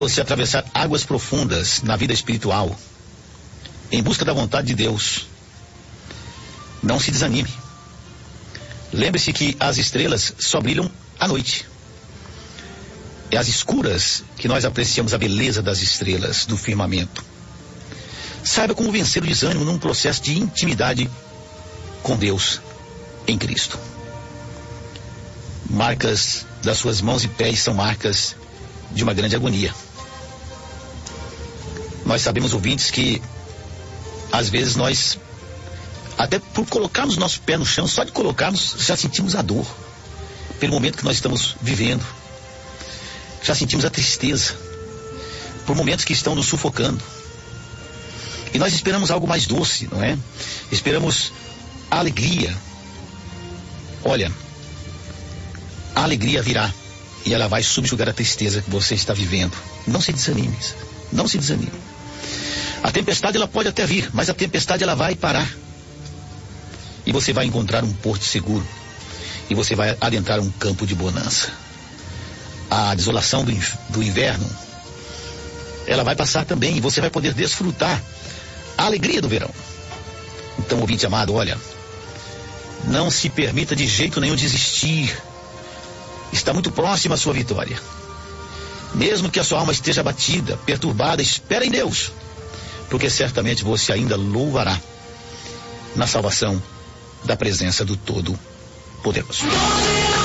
você atravessar águas profundas na vida espiritual, em busca da vontade de Deus, não se desanime. Lembre-se que as estrelas só brilham à noite. É às escuras que nós apreciamos a beleza das estrelas do firmamento. Saiba como vencer o desânimo num processo de intimidade com Deus em Cristo. Marcas das suas mãos e pés são marcas de uma grande agonia. Nós sabemos, ouvintes, que às vezes nós, até por colocarmos nosso pé no chão, só de colocarmos, já sentimos a dor pelo momento que nós estamos vivendo. Já sentimos a tristeza por momentos que estão nos sufocando. E nós esperamos algo mais doce, não é? Esperamos a alegria. Olha, a alegria virá e ela vai subjugar a tristeza que você está vivendo. Não se desanime, não se desanime. A tempestade ela pode até vir, mas a tempestade ela vai parar. E você vai encontrar um porto seguro. E você vai adentrar um campo de bonança. A desolação do inverno, ela vai passar também, e você vai poder desfrutar a alegria do verão. Então, ouvinte amado, olha, não se permita de jeito nenhum desistir. Está muito próxima a sua vitória. Mesmo que a sua alma esteja abatida, perturbada, espera em Deus, porque certamente você ainda louvará na salvação da presença do Todo-Poderoso.